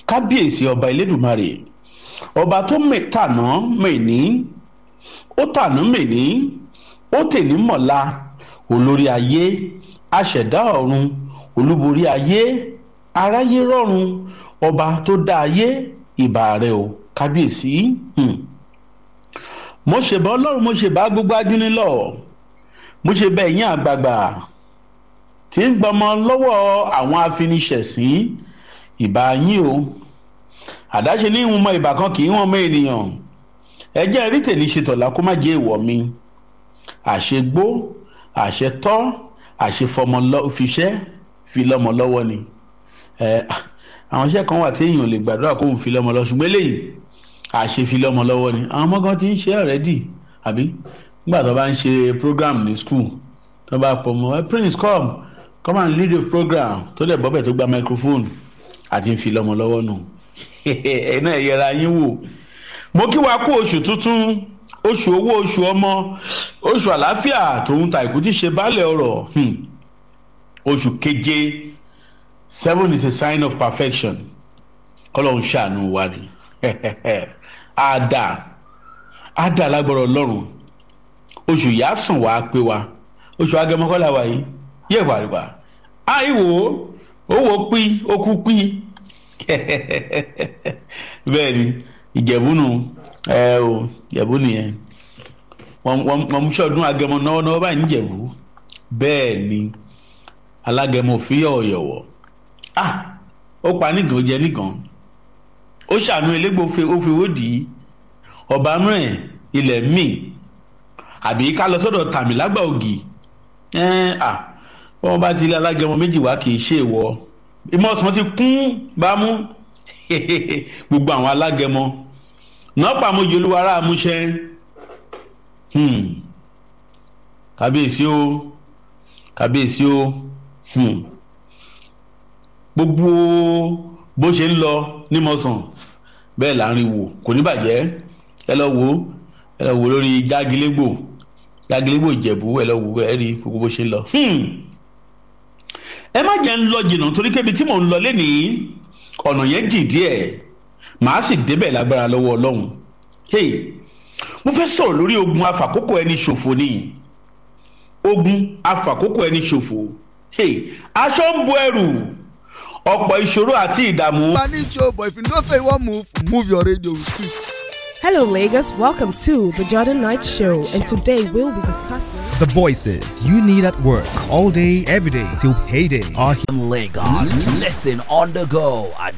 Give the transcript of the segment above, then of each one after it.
kábíyèsí ọba Elédùmarè, ọba tó tàná mẹ́ni, ó tàná mẹ́ni, ó tèní mọ̀la, olórí ayé, aṣẹ̀dá ọ̀run, olúborí ayé, aráyé rọ̀run, ọba tó dá ayé, ìbà rẹ̀ o kábíyèsí. Mo ṣe bá Ọlọ́run, mo ṣe bá gbogbo ajúnilọ̀, mo ṣe bá ẹ̀yin àgbààgbà tí ń gbọmọ lọ́wọ́ àwọn afiniṣẹ̀sín, ìbà yín o. Àdáṣe ní ìwọ̀n mọ ìbà kan kì í wọ́n mọ ènìyàn. Ẹ jẹ́ rí tèmi ṣe tọ̀la kó má jẹ́ èèwọ̀ mi. Àṣegbó, àṣetọ́, àṣefọmọfiṣẹ́ fi lọ́mọ lọ́wọ́ ni. Àwọn iṣẹ́ kan wà tí èèyàn lè gbàdúrà kó ń fi lọ́mọ lọ, ṣùgbọ́n eléyìí àṣefi lọ́mọ lọ́wọ́ ni. Àwọn ọmọ kan ti ń ṣe already, àbí nígbà tó bá ń ṣe program ní school tó bá pọ̀ mọ́ Prince come and lead the program, tó dẹ̀ bọ́bẹ̀ tó gba microphone àti ń fi lọ́mọ lọ́wọ́ nù. Ẹ̀ náà yẹra yín wò. Mo kí wa kú oṣù tuntun, oṣù owó, oṣù ọmọ, oṣù àlàáfíà tòun ta ìkú tí ṣe baálẹ̀ ọ̀rọ̀. Oṣù keje, 7 is a sign of perfection. Ọlọ́run ṣàánú wa ni. Àdá lágbára Ọlọ́run. Oṣù yà sàn wá pé wa. Oṣù Agẹmọ kọ́ la wà yìí. Yẹ wàríwá. Àìwò owó pín okú pín. Bẹ́ẹ̀ ni Ìjẹ̀bú nù o Ìjẹ̀bú nìyẹn. Wọ́n mú ṣọdún Agẹmọ náwó báyìí níjẹ̀bú. Bẹ́ẹ̀ ni alágẹmọ fi yọ̀wọ̀. Ó pa nìkan ó jẹ nìkan. Ó ṣàánú elégbò ó fi owó dì í. Ọba mìíràn ilẹ̀ míì àbí ká lọ sọ́dọ̀ tàmí lágbà ògì. Wọ́n bá ti ilé alágẹmọ méjì wá kì í ṣe ìwọ. Ìmọ̀sán ti kún bámú. Gbogbo àwọn alágẹmọ náà pàmòjì olúwará amúṣẹ. Kábíyèsí o, kábíyèsí o. Gbogbo bó ṣe ń lọ nímọ̀sán bẹ́ẹ̀ láàrin wò kò ní bàjẹ́. Ẹ lọ wò lórí Jágilégbò Ìjẹ̀bú, ẹ lọ wò ẹ rí gbogbo bó ṣe ń lọ. Ẹ má jẹ́ ń lọ jìnnà torí kébi tí mò ń lọ lénìí ọ̀nà yẹn jìn díẹ̀, màá sì débẹ̀ lágbára lọ́wọ́ Ọlọ́run. Mo fẹ́ sọ̀rọ̀ lórí ogun afàkókò ẹni ṣòfò ni. Ogun afàkókò ẹni ṣòfò. Aṣọ ń bo ẹrù, ọ̀pọ̀ ìṣòro àti ìdààmú. I need you, but if you don't say you want move your radio with it. Hello, Lagos. Welcome to the Jordan Knight Show, and today we'll be discussing the voices you need at work all day, every day till payday are here in Lagos. Listen on the go at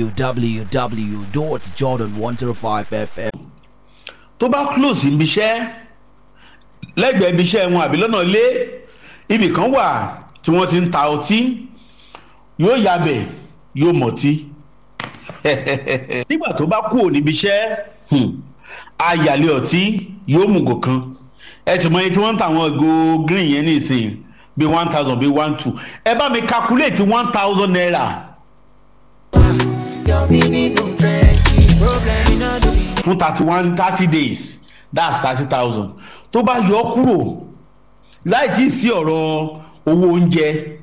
www.jordan105fm. Tó bá close ibi iṣẹ́, lẹ́gbẹ̀ẹ́ ibi iṣẹ́ wọn àbí lọ́nà ilé, ibì kan wà tí wọ́n ti ń ta ọtí, yóò yabẹ̀, yóò mọ̀tí. Nígbà tó bá kúrò níbi iṣẹ́, ayàlé ọtí yóò mú gò kan. Ẹ sì mọ iye tí wọ́n ń ta àwọn ìgò green yẹn ní ìsìn bí 1,000 bí 1,200. Ẹ bá mi calculate 1,000 naira. Fún 30 days, that's 30,000. Tó bá yọ kúrò láì tí ì sí ọ̀rọ̀ owó oúnjẹ